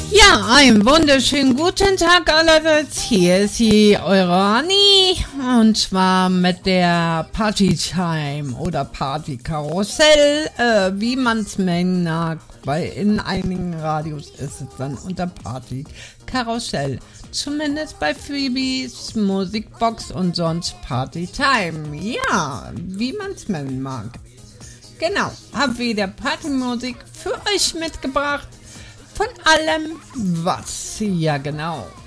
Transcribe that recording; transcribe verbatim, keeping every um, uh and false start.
Ja, einen wunderschönen guten Tag allerseits. Hier ist sie, eure Anni. Und zwar mit der Partytime oder Partykarussell, äh, wie man es nennen mag. Weil in einigen Radios ist es dann unter Partykarussell. Zumindest bei Phoebes Musikbox und sonst Partytime. Ja, wie man es nennen mag. Genau, hab wieder Partymusik für euch mitgebracht. Von allem was. Ja, genau.